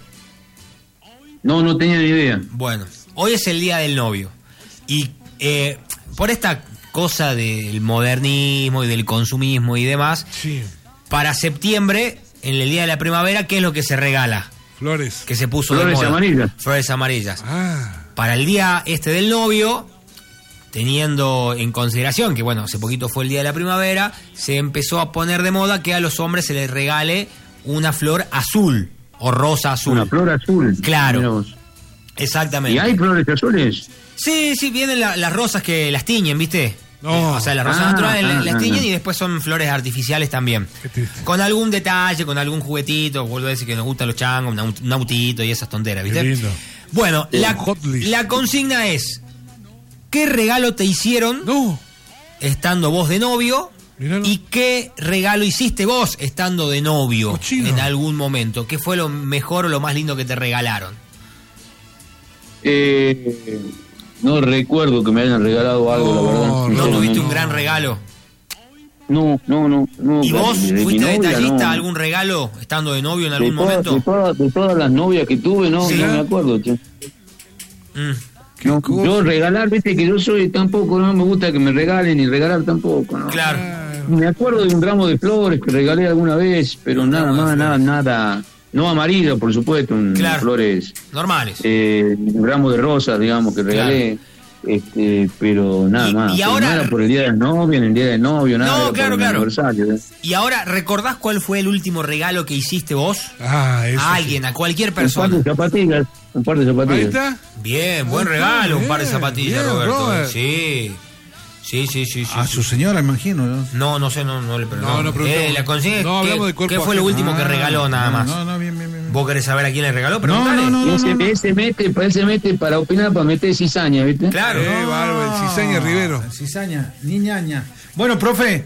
No, no tenía ni idea. Bueno, hoy es el día del novio. Y eh, por esta cosa del modernismo y del consumismo y demás, Sí. para septiembre, en el día de la primavera, ¿qué es lo que se regala? Flores. Que se puso de Flores moda. amarillas. Flores amarillas. Ah. Para el día este del novio, teniendo en consideración que, bueno, hace poquito fue el día de la primavera, se empezó a poner de moda que a los hombres se les regale una flor azul o rosa azul. Una flor azul. Claro. Mirá vos. Exactamente. ¿Y hay flores azules? Sí, sí, vienen la- las rosas que las tiñen, ¿viste? No. O sea, las rosas Ah, naturales ah, las ah, tiñen ah. y después son flores artificiales también. Qué triste. Con algún detalle, con algún juguetito, vuelvo a decir que nos gustan los changos, un aut- un autito y esas tonteras, ¿viste? Qué lindo. Bueno, Un la, hot list. la consigna es, ¿qué regalo te hicieron No. estando vos de novio? Miralo. ¿Y qué regalo hiciste vos estando de novio Cochino. en algún momento? ¿Qué fue lo mejor o lo más lindo que te regalaron? Eh, no recuerdo que me hayan regalado algo, No, la verdad. no ¿No sinceramente. tuviste un gran regalo? No, no, no. no ¿Y vos de mi fuiste novia, detallista no. algún regalo estando de novio en De algún todas- momento? De, todas- de todas las novias que tuve, no, Sí. no me acuerdo, che. Mm. No, cosa? yo regalar, viste que yo soy tampoco, no me gusta que me regalen ni regalar tampoco, ¿no? Claro. Me acuerdo de un ramo de flores que regalé alguna vez, pero Un nada ramo de más, nada, flores. nada. No amarillo, por supuesto, un Claro. flores, Normales. eh, un ramo de rosas, digamos, que regalé. Este, pero nada Y- más. y Pero ahora- no era por el día del novio, en el día del novio, nada. No, era por claro, el claro. aniversario, ¿eh? Y ahora, ¿recordás cuál fue el último regalo que hiciste vos? Ah, eso. A alguien, a cualquier Un par persona. de zapatillas, un par de sí. Ahí zapatillas. está. Bien, buen Ah, regalo, un par de bien, zapatillas, bien, Roberto. Robert. Sí. Sí, sí, sí, sí. A sí. su señora, imagino. ¿no? No, no sé, no, no le pregunto. No, no preguntamos. Eh, la consigna es No, ¿qué- hablamos de cuerpo ¿qué fue lo ajeno. último que Ah, regaló nada más? No, no, bien, bien, bien. ¿Vos querés saber a quién le regaló? No, Preguntale. no, no. Y ese, ese mete, él se mete para opinar, para meter cizaña, ¿viste? Claro. Eh, bárbaro, el Cizaña Rivero. Cizaña, niñaña. Bueno, profe,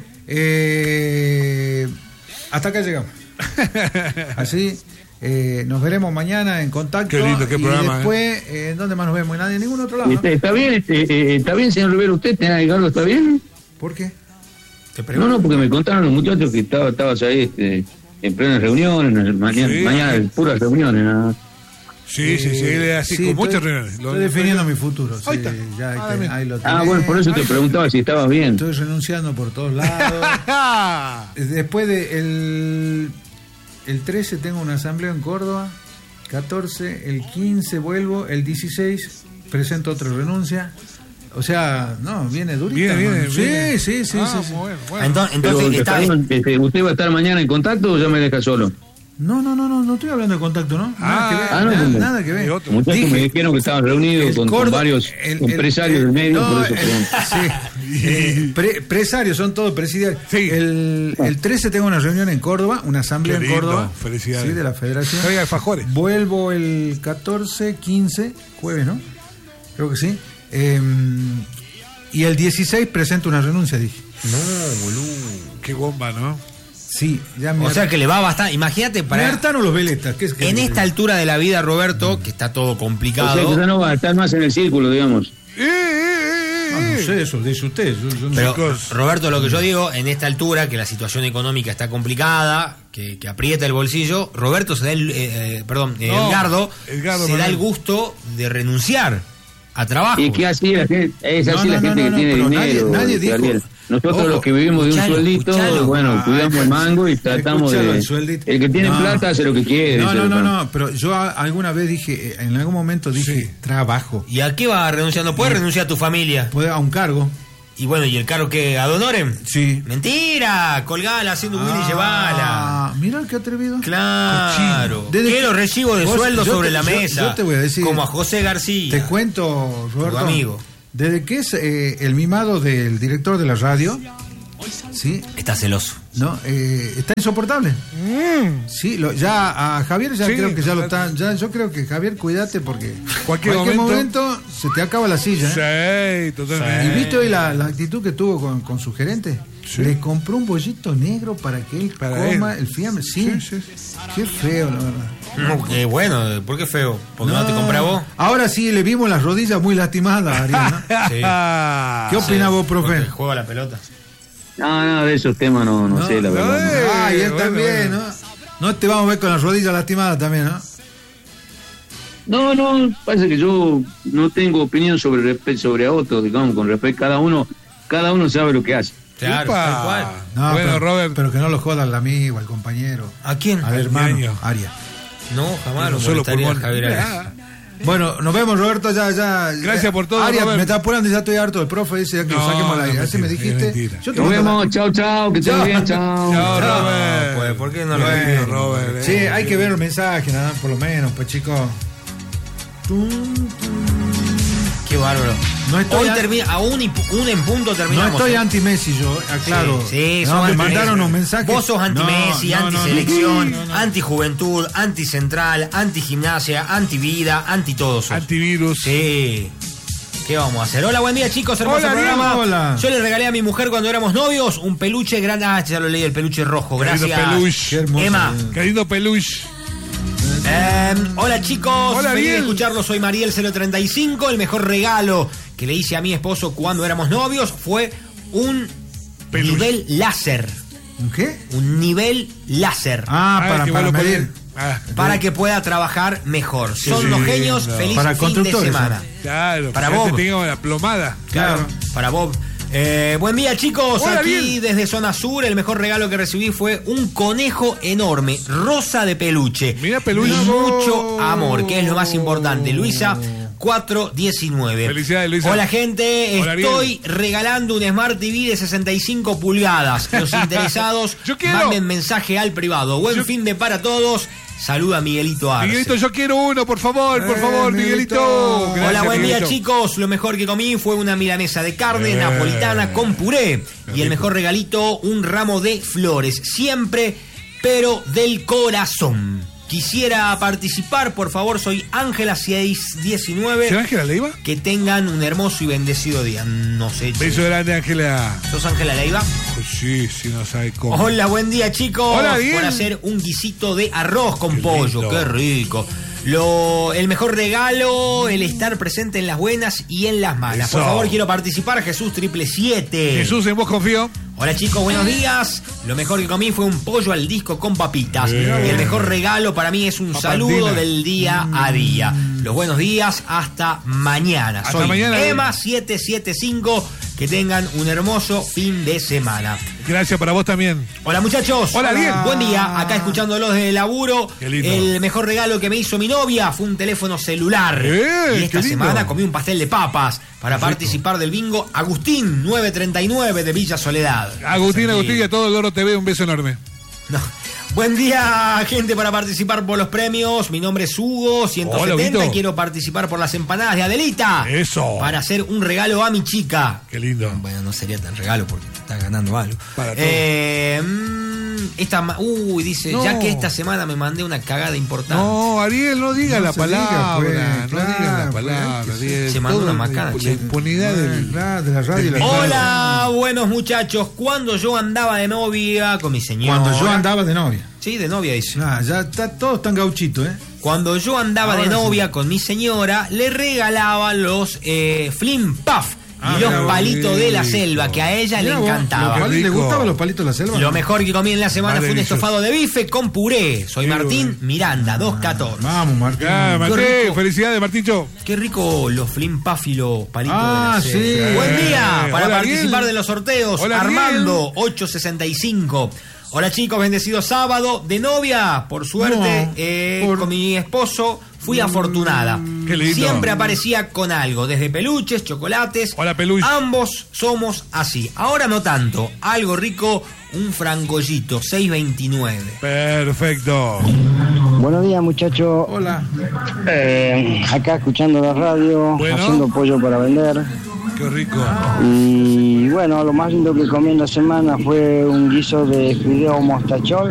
eh, hasta acá llegamos. Así, eh, nos veremos mañana en contacto. Qué lindo, qué y programa, después, eh, ¿dónde más nos vemos? En nadie, en ningún otro lado. ¿no? Este, ¿Está bien, este, eh, está bien, señor Rivero? ¿Usted, Edgardo, está bien? ¿Por qué? Te No, pregunto. no, porque me contaron los muchachos que estaba, estabas ahí este, en plenas reuniones, mañana, Sí. mañana puras reuniones, nada. Sí, sí, sí, él es así, Sí, con estoy- muchas reuniones. Lo- Estoy definiendo mi futuro. Ahí sí, está. ya, ahí, Ah, te- bien. ahí lo Ah, tenés. bueno, por eso te preguntaba si estabas bien. Estoy renunciando por todos lados. Después de el, el trece tengo una asamblea en Córdoba, catorce, el quince vuelvo, el dieciséis presento otra renuncia. O sea, no, viene durita. Viene, viene, hermano. Sí, viene. sí, sí, Ah, sí, sí. muy bueno, bueno. Entonces, Pero, entonces está, perdón, este, ¿usted va a estar mañana en contacto o ya me deja solo? No, no, no, no, no estoy hablando de contacto, ¿no? Nada Ah, que ver, ah, no, nada, no. nada que ver. Y otro. Muchachos Dije, me dijeron que estaban reunidos el con, con Córdoba- varios el- el- empresarios el- del medio, no, por eso el- pregunto. sí, eh, pre- empresarios, son todos presidiarios. Sí. El, el trece tengo una reunión en Córdoba, una asamblea Qué en lindo, Córdoba. felicidades. Sí, de la federación. Traiga alfajores. Vuelvo el catorce, quince, jueves, ¿no? Creo que sí. Eh, y el dieciséis presento una renuncia, dije. No, boludo. Qué bomba, ¿no? Sí, ya me O sea que le va bastante. Imagínate, me para. hartaron los veletas. ¿qué es que- En esta altura de la vida, Roberto, que está todo O sea complicado. que ya no va a estar más en el círculo, digamos. ¡Eh, eh, eh, Ah, eh! no sé, eso dice usted. yo- yo no Pero, sé. Chicos. Roberto, lo que yo digo, en esta altura, que la situación económica está complicada, que, que aprieta el bolsillo, Roberto se da el. eh, eh, perdón, eh, No, Edgardo, Edgardo se da Manuel. el gusto de renunciar a trabajo. ¿Y qué así la gente? Es así No, la no, gente no, no, que tiene pero dinero. nadie- nadie dijo- Gabriel. Nosotros Ojo, los que vivimos de un escuchalo, sueldito, escuchalo. bueno, Ay, cuidamos el mango y tratamos escuchalo, de... el sueldito. El que tiene No. plata hace lo que quiere. No, dice no, el no, refrán. no, pero yo a- alguna vez dije, en algún momento dije, trabajo. ¿Y a qué vas renunciando? ¿Puedes renunciar a tu familia? Puede a un cargo. Y bueno, ¿y el cargo que ¿Ad honorem? Sí. Mentira, colgala, haciendo un Willy, llevala. Ah, mira qué atrevido. Claro. Desde Quiero que- recibo de vos- sueldo yo sobre te- la yo- mesa. yo te voy a decir- Como a José García. Te cuento, Roberto. Tu amigo. Desde que es eh, el mimado del director de la radio, ¿sí? Está celoso. ¿No? Eh, está insoportable. Sí, lo- ya a Javier ya Sí, creo que ya lo está- está. Ya, yo creo que Javier, cuídate porque Cualquier momento- se te acaba la silla. ¿eh? Sí, totalmente. ¿Y viste hoy la, la actitud que tuvo con, con su gerente? Sí. Le compró un bollito negro para que él Para coma él. el fiambre. Sí, Sí, sí, Qué feo, la verdad. No, qué bueno, ¿por qué feo? ¿Porque no, te compra vos? Ahora sí le vimos las rodillas muy lastimadas, Ariel, ¿no? Sí. ¿Qué opina vos, profe? Porque juega la pelota. No, no, de esos temas no, no, No, sé, la no, verdad. eh. Ah, y él bueno, también, bueno. ¿no? No te vamos a ver con las rodillas lastimadas también, ¿no? No, no, pasa que yo no tengo opinión sobre respecto sobre otros, digamos, con respecto a cada uno, cada uno sabe lo que hace. Claro, Upa. tal cual. No, bueno, pero, Robert. pero que no lo jodan al amigo, al compañero, ¿A quién? al hermano, ñaño. Arias. No, jamás No lo solo molestaría a pulmón. Javier Arias. Ah, Bueno, nos vemos, Roberto, ya, ya. Gracias por todo, Arias, Robert. me está apurando y ya estoy harto. El profe dice que lo No, saquemos al no, aire. A ver si me mentira, dijiste. es mentira. Yo te Nos voy a dar- vemos, chao, chao, que estén bien, chao. Chao, Robert. pues, ¿por qué no lo Bueno, ves? Robert? eh. Sí, hay que ver el mensaje, nada, por lo menos, pues chicos. Qué bárbaro. No estoy Hoy a- termina, a un, y pu- un en punto No terminamos. estoy ¿eh? anti-Messi yo, aclaro. Sí, sí, no, sos me anti- mandaron un mensaje. Vos sos anti-Messi, No, no, no, anti-selección, no, no, no. anti-juventud, anti-central, anti-gimnasia, anti-vida, anti-todo. sos. Antivirus. Sí. ¿Qué vamos a hacer? Hola, buen día, chicos. Hermoso Hola, programa. Diego, hola. Yo le regalé a mi mujer cuando éramos novios un peluche grande. Ah, ya lo leí, el peluche rojo. Qué lindo Gracias. peluche. Qué hermoso. Emma. Qué lindo peluche. Eh, hola chicos, Hola, feliz de Ariel. escucharlos, soy Mariel cero treinta y cinco. El mejor regalo que le hice a mi esposo cuando éramos novios fue un Peluche. nivel láser. ¿Un qué? Un nivel láser. Ah, Ah, para, que para vos lo medir. podés- Ah, Para que pueda trabajar mejor. Son sí, unos genios, no. feliz Para fin de constructores, semana. claro. Para porque Bob. antes teníamos la plomada. Claro, para Bob. Eh, buen día chicos, Hola, aquí bien. desde Zona Sur el mejor regalo que recibí fue un conejo enorme, rosa de peluche. Mira, peluche. Y mucho amor, que es lo más importante. Luisa cuatro diecinueve. Felicidades, Luisa. Hola gente, Hola, estoy regalando un Smart T V de sesenta y cinco pulgadas. Los interesados Yo quiero. manden mensaje al privado. Buen Yo- fin de para todos. Saluda Miguelito Arce. Miguelito, yo quiero uno, por favor, por Eh, favor, Miguelito. Miguelito. Hola, Gracias, buen día Miguelito. chicos. Lo mejor que comí fue una milanesa de carne Eh. napolitana con puré. Qué Y el rico. mejor regalito, un ramo de flores. Siempre, pero del corazón. Quisiera participar, por favor, soy Ángela seiscientos diecinueve. ¿Será Ángela Leiva? Que tengan un hermoso y bendecido día. No sé. che. Beso grande, Ángela. ¿Sos Ángela Leiva? Pues sí, sí, no sabe cómo. Hola, buen día chicos. Hola, bien. Por hacer un guisito de arroz con Qué pollo, lindo. qué rico. Lo, el mejor regalo, el estar presente en las buenas y en las malas. Por Eso. favor, quiero participar, Jesús triple siete. Jesús, en vos confío. Hola chicos, buenos días. Lo mejor que comí fue un pollo al disco con papitas. Bien. Y el mejor regalo para mí es un Papandina. saludo del día a día. Los buenos días, hasta mañana. Hasta Soy mañana. Emma siete siete cinco. Que tengan un hermoso fin de semana. Gracias para vos también. Hola muchachos. Hola, bien. Buen día. Acá escuchándolos desde el laburo. Qué lindo. El mejor regalo que me hizo mi novia fue un teléfono celular. Eh, y esta qué lindo. semana comí un pastel de papas para participar del bingo Agustín nueve treinta y nueve de Villa Soledad. Agustín, Sí. Agustín y a todo el Oro T V, un beso enorme. No. Buen día, gente, para participar por los premios. Mi nombre es Hugo, ciento setenta. Hola, Huguito. Y quiero participar por las empanadas de Adelita. Eso. Para hacer un regalo a mi chica. Qué lindo. Bueno, no sería tan regalo porque te estás ganando algo. Para todo. Eh, mm, esta ma- Uy, dice, No. ya que esta semana me mandé una cagada importante. No, Ariel, no diga No la se diga, palabra. pues, no claro, diga la pues, palabra, que Ariel. se mandó Todo una la- macana, La che. impunidad del. Ah, de la radio y la Hola, buenos muchachos. Cuando yo andaba de novia con mi señora. Cuando yo andaba de novia. Sí, de novia dice. Ah, ya está, todos están gauchitos, ¿eh? Cuando yo andaba Ahora de sí. novia con mi señora, le regalaba los eh, Flim Puff, Ah, y los mirá, palitos de la rico. selva, que a ella Mirá le vos, encantaba. ¿Le rico. gustaban los palitos de la selva? Lo mejor que comí en la semana Más fue un delicioso. estofado de bife con puré. Soy Qué Martín bueno. Miranda, doscientos catorce. Vamos, Martín. Ah, Martín, rico. felicidades, Martincho. Qué rico los flimpáfilos palitos Ah, de la selva. sí. Buen día para Hola, participar Ariel. de los sorteos. Hola, Armando, ochocientos sesenta y cinco. Hola chicos, bendecido sábado. De novia, por suerte, No, eh, por- con mi esposo fui afortunada. Qué lindo. Siempre aparecía con algo, desde peluches, chocolates. Hola, peluche. Ambos somos así. Ahora no tanto. Algo rico, un frangollito, seis veintinueve. Perfecto. Buenos días, muchachos. Hola. Eh, acá escuchando la radio, Bueno. haciendo pollo para vender. Qué rico. Y bueno, lo más lindo que comí en la semana fue un guiso de fideo mostachol